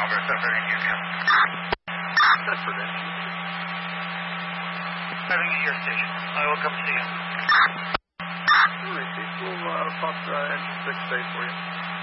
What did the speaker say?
Alberta, very new Captain. That's for them. Having at your station. I will come see you. All right, Chief. We'll pop engine 6 state for you.